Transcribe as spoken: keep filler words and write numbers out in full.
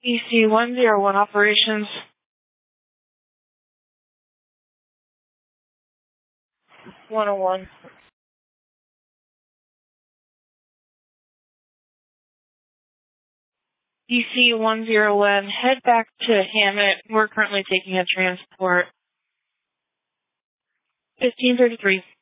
E C one zero one operations. one oh one. E C one zero one, head back to Hammett. We're currently taking a transport. fifteen thirty-three.